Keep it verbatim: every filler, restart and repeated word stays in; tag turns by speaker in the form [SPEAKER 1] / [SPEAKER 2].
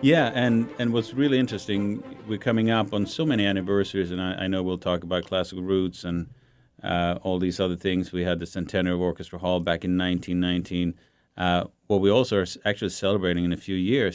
[SPEAKER 1] Yeah, and and what's really interesting, we're coming up on so many anniversaries, and I, I know we'll talk about classical roots and uh, all these other things. We had the centenary of Orchestra Hall back in nineteen nineteen. Uh, what we also are s- actually celebrating in a few years